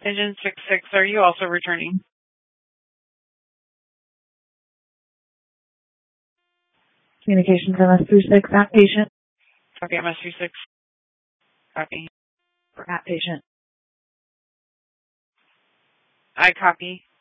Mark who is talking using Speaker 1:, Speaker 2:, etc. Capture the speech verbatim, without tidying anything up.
Speaker 1: Engine six six, are you also returning?
Speaker 2: Communications M S three six, at patient.
Speaker 1: Okay, M S three six. Copy.
Speaker 2: For at patient.
Speaker 1: I copy.